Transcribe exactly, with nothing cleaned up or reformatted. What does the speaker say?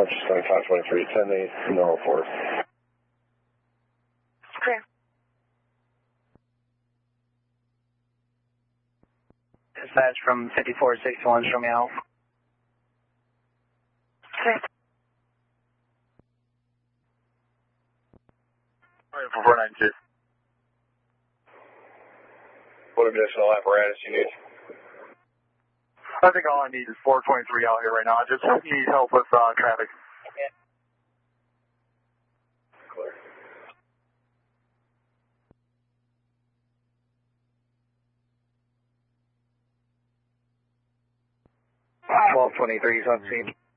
approach twenty-five twenty-three, ten eight, normal four. Clear. Dispatch from fifty-four sixty-one, show me out. Clear. For four ninety-two. What additional apparatus you need? I think all I need is four twenty-three out here right now. I just need help with uh, traffic. Yeah. Clear. twelve twenty-three is on scene.